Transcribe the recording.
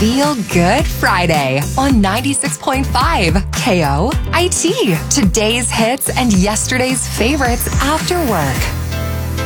Feel Good Friday on 96.5 KOIT. Today's hits and yesterday's favorites after work.